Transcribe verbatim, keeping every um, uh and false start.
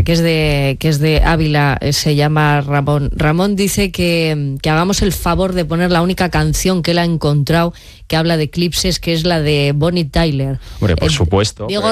que es de que es de Ávila, eh, se llama Ramón. Ramón dice que, que hagamos el favor de poner la única canción que él ha encontrado que habla de eclipses, que es la de Bonnie Tyler. Hombre, por eh, supuesto. Diego